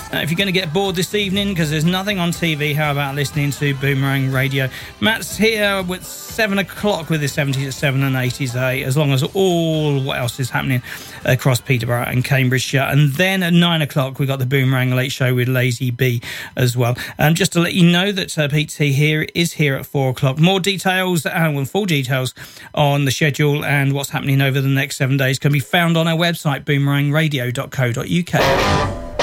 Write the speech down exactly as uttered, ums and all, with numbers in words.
Uh, if you're going to get bored this evening because there's nothing on T V, how about listening to Boomerang Radio? Matt's here with seven o'clock with his seventies at seven and eighties eight, as long as all what else is happening across Peterborough and Cambridgeshire. And then at nine o'clock, we got the Boomerang Late Show with Lazy B as well. Um, just to let you know that uh, Pete T here is here at four o'clock. More details and full details on the schedule and what's happening over the next seven days can be found on our website, boomerang radio dot co dot uk.